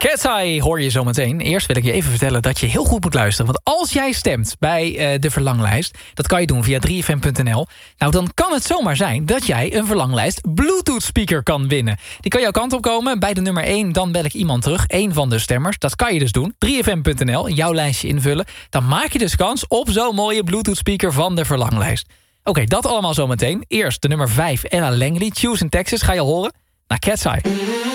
Cat's Eye hoor je zo meteen. Eerst wil ik je even vertellen dat je heel goed moet luisteren. Want als jij stemt bij de verlanglijst... dat kan je doen via 3fm.nl... nou, dan kan het zomaar zijn dat jij een verlanglijst Bluetooth speaker kan winnen. Die kan jouw kant op komen. Bij de nummer 1, dan bel ik iemand terug. 1 van de stemmers. Dat kan je dus doen. 3fm.nl, jouw lijstje invullen. Dan maak je dus kans op zo'n mooie Bluetooth speaker van de verlanglijst. Oké, dat allemaal zo meteen. Eerst de nummer 5, Ella Langley. Choose in Texas, ga je horen. Naar Cat's Eye.